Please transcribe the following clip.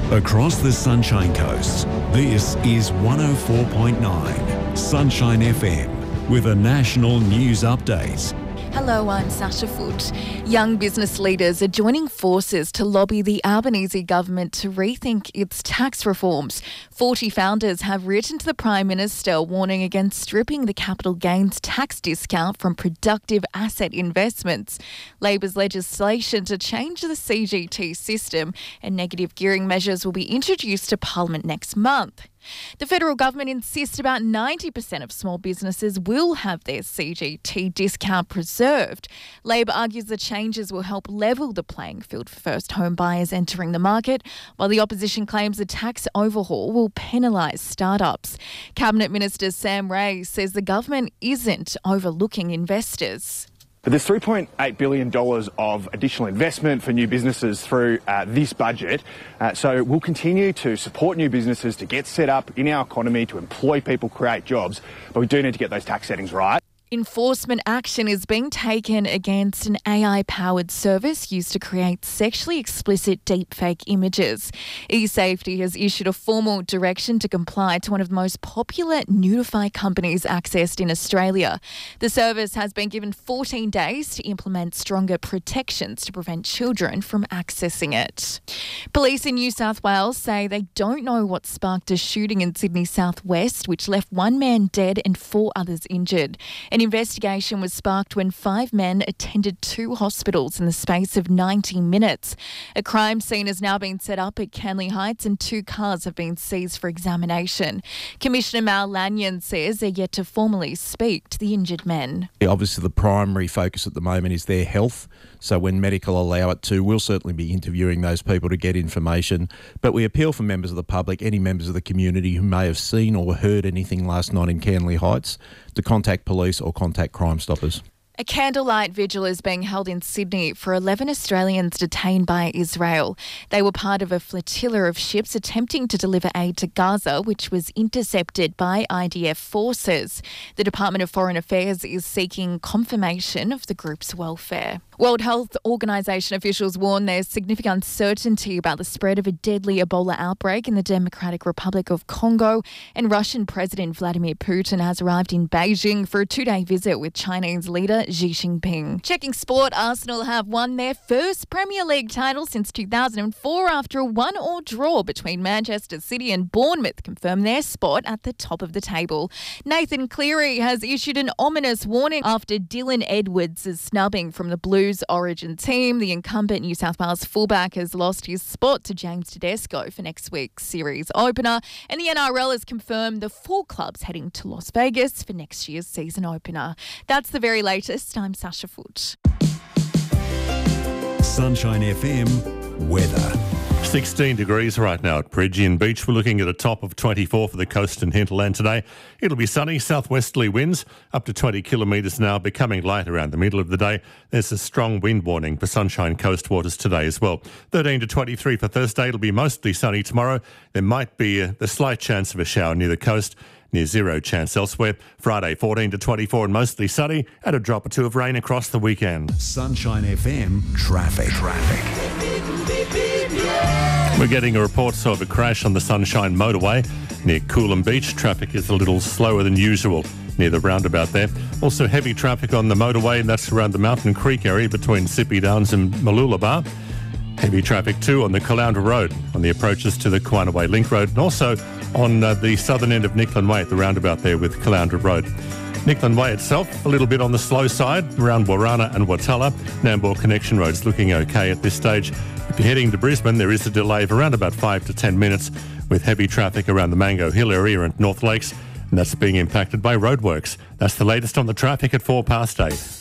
Across the Sunshine Coast, this is 104.9 Sunshine FM with a national news update. Hello, I'm Sasha Foote. Young business leaders are joining forces to lobby the Albanese government to rethink its tax reforms. 40 founders have written to the Prime Minister warning against stripping the capital gains tax discount from productive asset investments. Labor's legislation to change the CGT system and negative gearing measures will be introduced to Parliament next month. The federal government insists about 90% of small businesses will have their CGT discount preserved. Labor argues the changes will help level the playing field for first home buyers entering the market, while the opposition claims the tax overhaul will penalise startups. Cabinet Minister Sam Ray says the government isn't overlooking investors. But there's $3.8 billion of additional investment for new businesses through this budget. So we'll continue to support new businesses to get set up in our economy, to employ people, create jobs. But we do need to get those tax settings right. Enforcement action is being taken against an AI-powered service used to create sexually explicit deepfake images. eSafety has issued a formal direction to comply to one of the most popular Nudify companies accessed in Australia. The service has been given 14 days to implement stronger protections to prevent children from accessing it. Police in New South Wales say they don't know what sparked a shooting in Sydney southwest, which left one man dead and 4 others injured. An investigation was sparked when 5 men attended 2 hospitals in the space of 90 minutes. A crime scene has now been set up at Canley Heights and 2 cars have been seized for examination. Commissioner Mal Lanyon says they're yet to formally speak to the injured men. Obviously, the primary focus at the moment is their health. So when medical allow it to, we'll certainly be interviewing those people to get information. But we appeal for members of the public, any members of the community who may have seen or heard anything last night in Canley Heights, to contact police or contact Crime Stoppers. A candlelight vigil is being held in Sydney for 11 Australians detained by Israel. They were part of a flotilla of ships attempting to deliver aid to Gaza, which was intercepted by IDF forces. The Department of Foreign Affairs is seeking confirmation of the group's welfare. World Health Organization officials warn there's significant uncertainty about the spread of a deadly Ebola outbreak in the Democratic Republic of Congo, and Russian President Vladimir Putin has arrived in Beijing for a 2-day visit with Chinese leader Xi Jinping. Checking sport, Arsenal have won their first Premier League title since 2004 after a 1-1 draw between Manchester City and Bournemouth confirmed their spot at the top of the table. Nathan Cleary has issued an ominous warning after Dylan Edwards' snubbing from the Blues Origin team. The incumbent New South Wales fullback has lost his spot to James Tedesco for next week's series opener, and the NRL has confirmed the 4 clubs heading to Las Vegas for next year's season opener. That's the very latest. I'm Sasha Foote. Sunshine FM weather. 16 degrees right now at Bridgian Beach. We're looking at a top of 24 for the coast and hinterland today. It'll be sunny, southwesterly winds up to 20 kilometres an hour, becoming light around the middle of the day. There's a strong wind warning for Sunshine Coast waters today as well. 13 to 23 for Thursday. It'll be mostly sunny tomorrow. There might be the slight chance of a shower near the coast. Near 0 chance elsewhere. Friday, 14 to 24 and mostly sunny, and a drop or 2 of rain across the weekend. Sunshine FM traffic. We're getting a report of a crash on the Sunshine Motorway near Coolum Beach. Traffic is a little slower than usual near the roundabout there. Also heavy traffic on the motorway, and that's around the Mountain Creek area between Sippy Downs and Mooloolaba. Heavy traffic too on the Caloundra Road on the approaches to the Quinaway Link Road, and also on the southern end of Nicklin Way at the roundabout there with Caloundra Road. Nicklin Way itself a little bit on the slow side around Warana and Watala. Nambour Connection Road's looking okay at this stage. If you're heading to Brisbane, there is a delay of around about 5 to 10 minutes with heavy traffic around the Mango Hill area and North Lakes, and that's being impacted by roadworks. That's the latest on the traffic at 8:04.